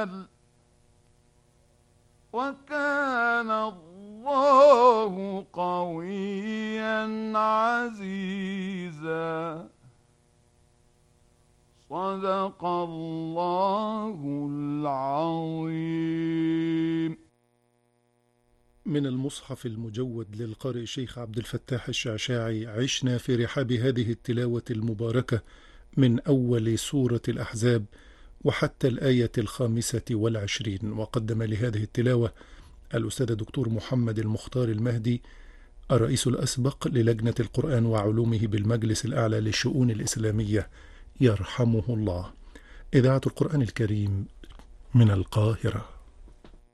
وكان الله قويا عزيزا. صدق الله العظيم. من المصحف المجود للقارئ الشيخ عبد الفتاح الشعشاعي. عشنا في رحاب هذه التلاوة المباركة من أول سورة الأحزاب وحتى الآية 25، وقدم لهذه التلاوة الأستاذ دكتور محمد المختار المهدي، الرئيس الأسبق للجنة القرآن وعلومه بالمجلس الأعلى للشؤون الإسلامية، يرحمه الله. إذاعة القرآن الكريم من القاهرة.